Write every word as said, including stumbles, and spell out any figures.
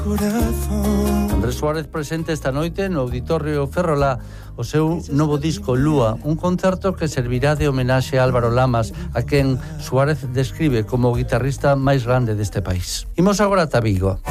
Andrés Suárez presenta esta noite no Auditorio Ferrolá o seu novo disco Lúa, un concerto que servirá de homenaxe a Álvaro Lamas, a quen Suárez describe como o guitarrista máis grande deste país. Imos agora ata Vigo.